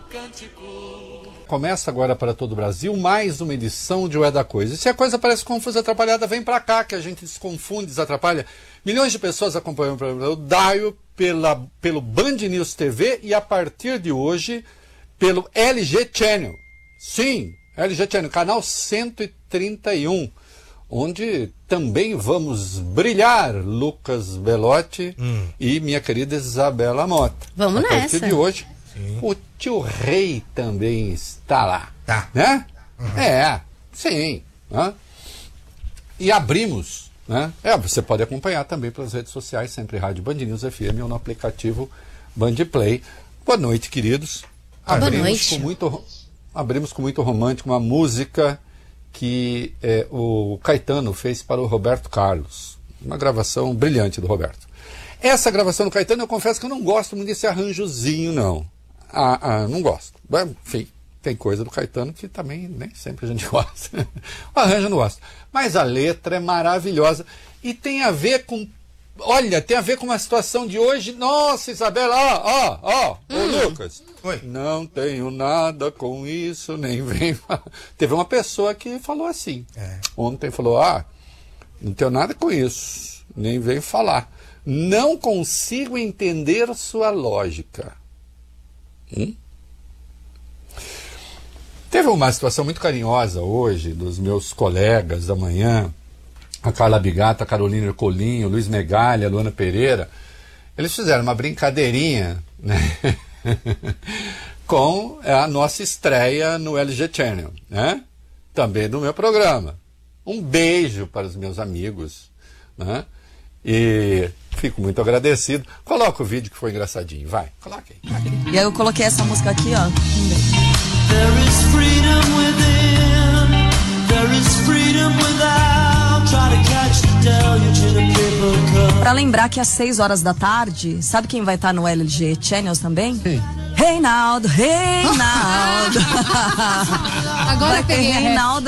Começa agora para todo o Brasil mais uma edição de Ué da Coisa. E se a coisa parece confusa, atrapalhada, vem para cá que a gente desconfunde, desatrapalha. Milhões de pessoas acompanham o Daio pelo Band News TV e a partir de hoje pelo LG Channel. Sim, LG Channel, canal 131, onde também vamos brilhar, Lucas Belotti e minha querida Isabela Mota. Vamos nessa. A partir de hoje, o tio Rei também está lá. Tá. Né? Sim. Né? E abrimos, né? Você pode acompanhar também pelas redes sociais, sempre Rádio Band News FM ou no aplicativo Band Play. Boa noite, queridos. Boa noite. Abrimos com muito romântico uma música que o Caetano fez para o Roberto Carlos. Uma gravação brilhante do Roberto. Essa gravação do Caetano, eu confesso que eu não gosto muito desse arranjozinho, não. Não gosto. Enfim, tem coisa do Caetano que também nem sempre a gente gosta. O arranjo eu não gosto. Mas a letra é maravilhosa. E tem a ver com... Olha, tem a ver com uma situação de hoje. Nossa, Isabela, ô Lucas. Oi. Não tenho nada com isso, nem vem... Teve uma pessoa que falou assim. Ontem falou, não tenho nada com isso, nem vem falar. Não consigo entender sua lógica. Teve uma situação muito carinhosa hoje dos meus colegas da manhã, a Carla Bigato, a Carolina Ercolim, o Luiz Megalha, a Luana Pereira. Eles fizeram uma brincadeirinha, né? com a nossa estreia no LG Channel, né? Também do meu programa. Um beijo para os meus amigos, né? E fico muito agradecido. Coloca o vídeo que foi engraçadinho, vai, coloca aí. E aí eu coloquei essa música aqui, ó. There is freedom within, there is freedom without. Try to catch the deluge in a paper cup. Pra lembrar que às 6 horas da tarde, sabe quem vai estar no LG Channels também? Sim. Reinaldo. Agora Vai ter peguei a Reinaldo